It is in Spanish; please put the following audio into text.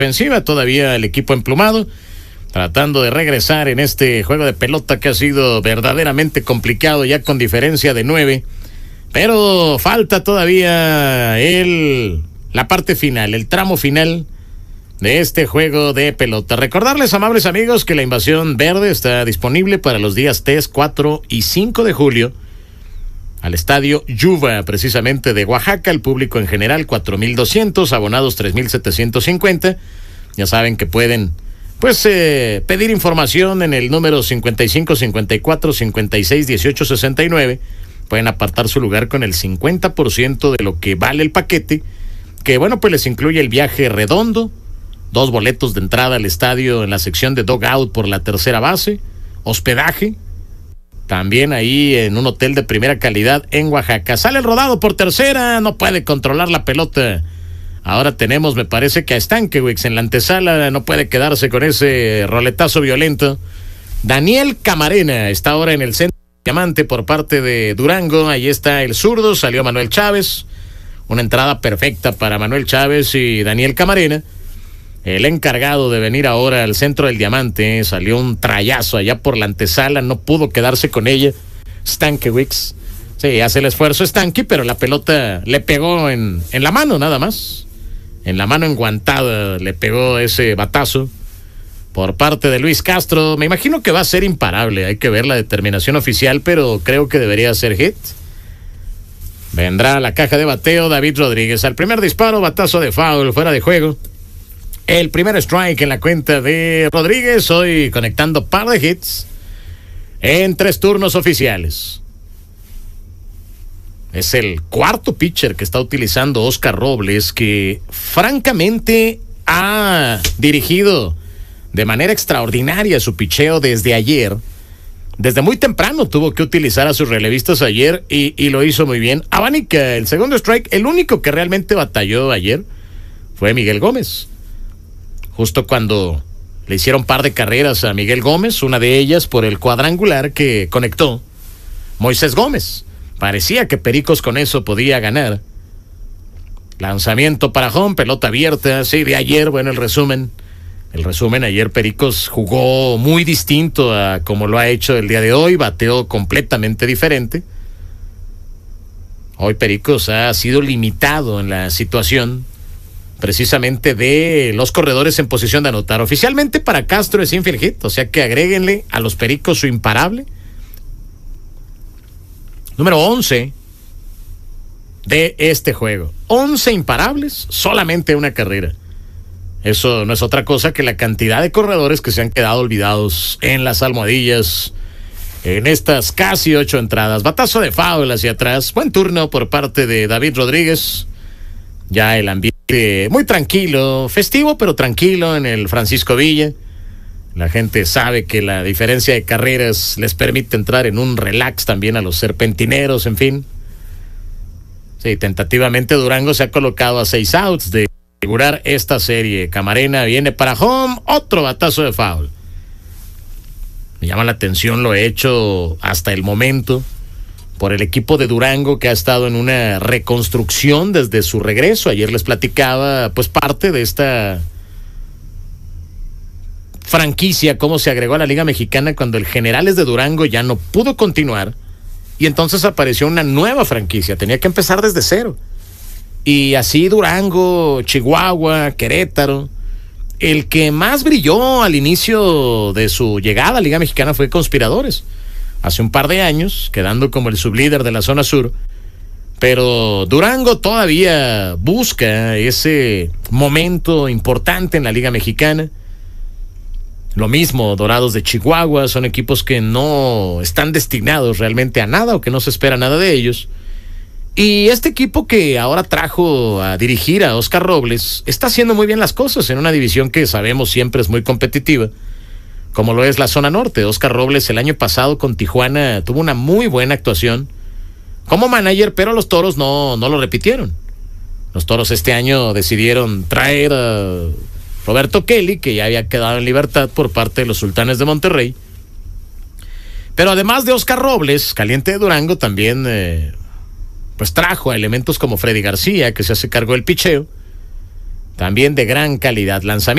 ofensiva, todavía el equipo emplumado, tratando de regresar en este juego de pelota que ha sido verdaderamente complicado, ya con diferencia de 9. Pero falta todavía la parte final, el tramo final de este juego de pelota. Recordarles, amables amigos, que la Invasión Verde está disponible para los días 3, 4 y 5 de julio al estadio Yuba, precisamente de Oaxaca. El público en general 4,200, abonados 3,750. Ya saben que pueden pedir información en el número 55 54 56 18 69. Pueden apartar su lugar con el 50% de lo que vale el paquete, que pues les incluye el viaje redondo, 2 boletos de entrada al estadio en la sección de dugout por la tercera base, hospedaje, también ahí en un hotel de primera calidad en Oaxaca. Sale el rodado por tercera, no puede controlar la pelota. Ahora tenemos, me parece que a Stankiewicz en la antesala, no puede quedarse con ese roletazo violento. Daniel Camarena está ahora en el centro diamante por parte de Durango. Ahí está el zurdo, salió Manuel Chávez. Una entrada perfecta para Manuel Chávez y Daniel Camarena. El encargado de venir ahora al centro del diamante, salió un trayazo allá por la antesala, no pudo quedarse con ella. Stankiewicz, sí, hace el esfuerzo Stanky, pero la pelota le pegó en la mano nada más. En la mano enguantada le pegó ese batazo por parte de Luis Castro. Me imagino que va a ser imparable, hay que ver la determinación oficial, pero creo que debería ser hit. Vendrá a la caja de bateo David Rodríguez. Al primer disparo, batazo de foul, fuera de juego. El primer strike en la cuenta de Rodríguez, hoy conectando par de hits en 3 turnos oficiales. Es el cuarto pitcher que está utilizando Oscar Robles, que francamente ha dirigido de manera extraordinaria su picheo desde ayer. Desde muy temprano tuvo que utilizar a sus relevistas ayer y lo hizo muy bien. Abanica, el segundo strike, el único que realmente batalló ayer fue Miguel Gómez. Justo cuando le hicieron par de carreras a Miguel Gómez, una de ellas por el cuadrangular que conectó Moisés Gómez. Parecía que Pericos con eso podía ganar. Lanzamiento para home, pelota abierta. Sí, de ayer, el resumen. Ayer Pericos jugó muy distinto a como lo ha hecho el día de hoy. Bateó completamente diferente. Hoy Pericos ha sido limitado en la situación precisamente de los corredores en posición de anotar. Oficialmente para Castro es infield hit, o sea que agréguenle a los Pericos su imparable. Número 11 de este juego. 11 imparables, solamente una carrera. Eso no es otra cosa que la cantidad de corredores que se han quedado olvidados en las almohadillas en estas casi 8 entradas. Batazo de foul hacia atrás. Buen turno por parte de David Rodríguez. Ya el ambiente muy tranquilo, festivo pero tranquilo en el Francisco Villa. La gente sabe que la diferencia de carreras les permite entrar en un relax también a los serpentineros, en fin. Sí, tentativamente Durango se ha colocado a 6 outs de asegurar esta serie. Camarena viene para home, otro batazo de foul. Me llama la atención lo hecho hasta el momento por el equipo de Durango, que ha estado en una reconstrucción desde su regreso. Ayer les platicaba parte de esta franquicia, cómo se agregó a la Liga Mexicana cuando el Generales de Durango ya no pudo continuar y entonces apareció una nueva franquicia, tenía que empezar desde cero. Y así Durango, Chihuahua, Querétaro. El que más brilló al inicio de su llegada a Liga Mexicana fue Conspiradores, hace un par de años, quedando como el sublíder de la zona sur. Pero Durango todavía busca ese momento importante en la Liga Mexicana. Lo mismo Dorados de Chihuahua, son equipos que no están destinados realmente a nada o que no se espera nada de ellos. Y este equipo que ahora trajo a dirigir a Oscar Robles está haciendo muy bien las cosas en una división que sabemos siempre es muy competitiva, como lo es la zona norte. Oscar Robles el año pasado con Tijuana tuvo una muy buena actuación como manager, pero los Toros no lo repitieron. Los Toros este año decidieron traer a Roberto Kelly, que ya había quedado en libertad por parte de los Sultanes de Monterrey. Pero además de Oscar Robles, Caliente de Durango también trajo a elementos como Freddy García, que se hace cargo del picheo, también de gran calidad. Lanzamiento